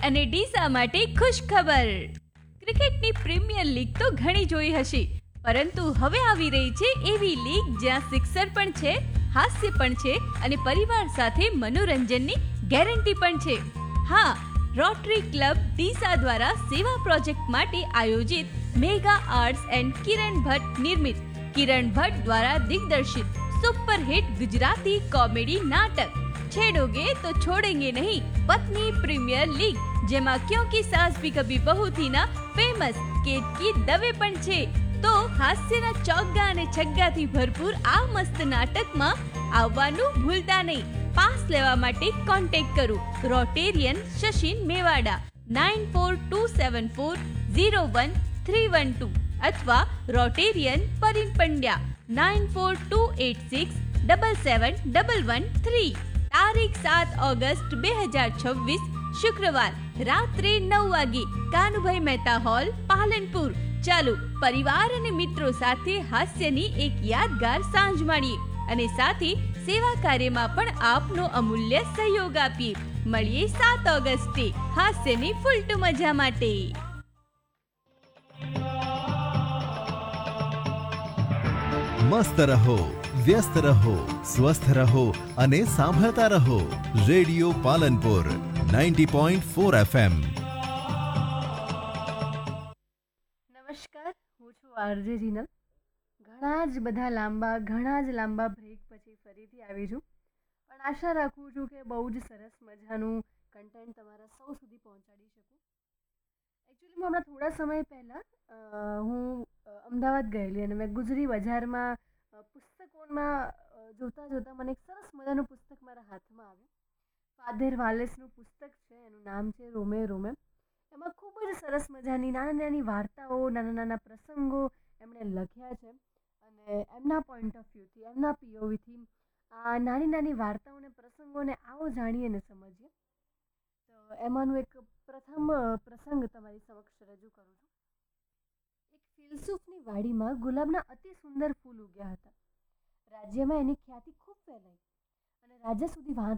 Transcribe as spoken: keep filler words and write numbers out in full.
અને ડીસા માટે ખુશ ખબર. ક્રિકેટની પ્રીમિયર લીગ તો ઘણી જોઈ હશે, પરંતુ હવે આવી રહી છે એવી લીગ જ્યાં સિક્સર પણ છે, હાસ્ય પણ છે અને પરિવાર સાથે મનોરંજનની ગેરંટી પણ છે. હા, રોટરી ક્લબ ડીસા દ્વારા સેવા પ્રોજેક્ટ માટે આયોજિત મેગા આર્ટ્સ એન્ડ કિરણ ભટ્ટ નિર્મિત, કિરણ ભટ્ટ દ્વારા દિગ્દર્શિત સુપરહિટ ગુજરાતી કોમેડી નાટક છેડોગે તો છોડેંગે નહીં પત્ની પ્રીમિયર લીગ, જેમાં ક્યોંકि સાસ ભી કભી બહુ થી ના ફેમસ કેતકી દવે પણ છે. તો હાસ્યના ચોગ્ગા અને છગ્ગાથી ભરપૂર આ મસ્ત નાટકમાં આવવાનું ભૂલતા નહીં. પાસ લેવા માટે કોન્ટેક્ટ કરો Rotarian Shashin Mewada nine four two seven four zero one three one two અથવા Rotarian પરિન Pandya nine four two eight six double seven double one three. તારીખ સાત ઓગસ્ટ બે હજાર છવ્વીસ શુક્રવાર રાત્રે નવ વાગે કાનુભાઈ મહેતા હોલ, પાલનપુર. ચાલો પરિવાર અને મિત્રો સાથે હાસ્યની એક યાદગાર સાંજ માણીએ અને સાથે સેવા કાર્યમાં પણ આપનો અમૂલ્ય સહયોગ આપીએ. મળીએ સાત ઓગસ્ટે હાસ્યની ફૂલટુ મજા માટે. મસ્ત રહો, વ્યસ્ત રહો, સ્વસ્થ રહો અને સાંભળતા રહો radio Palanpur ninety point four FM. નમસ્કાર, હું છું આરજે જીનલ. ઘણા જ બધા લાંબા ઘણા જ લાંબા બ્રેક પછી ફરીથી આવી છું, પણ આશા રાખું છું કે બહુ જ સરસ મજાનું કન્ટેન્ટ તમારા સૌ સુધી પહોંચાડી શકું. એકચ્યુઅલીમાં હમણાં થોડા સમય પહેલાં હું અમદાવાદ ગયેલી અને મેં ગુજરી બજારમાં પુસ્તકોમાં જોતાં જોતાં મને એક સરસ મજાનું પુસ્તક મારા હાથમાં આવ્યું. ફાધર વાલેસનું પુસ્તક છે, એનું નામ છે રોમે રોમે. એમાં ખૂબ જ સરસ મજાની નાની નાની વાર્તાઓ, નાના નાના પ્રસંગો એમણે લખ્યા છે અને એમના પોઈન્ટ ઓફ વ્યૂથી, એમના પીઓવીથી આ નાની નાની વાર્તાઓને પ્રસંગોને આવો જાણીએ અને સમજીએ. તો એમાંનું એક પ્રથમ પ્રસંગ તમારી સમક્ષ રજૂ કરું છું. એક ફિલસૂફની વાડીમાં ગુલાબના અતિ સુંદર ફૂલ ઉગ્યા હતા. રાજ્યમાં એની ખ્યાતિ ખૂબ ફેલાઈ અને રાજા સુધી વાત